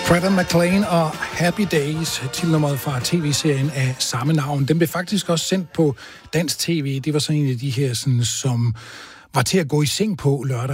Brandon McLean og Happy Days, titelnummeret fra tv-serien af samme navn. Den blev faktisk også sendt på dansk tv. Det var så en af de her, sådan, som var til at gå i seng på lørdag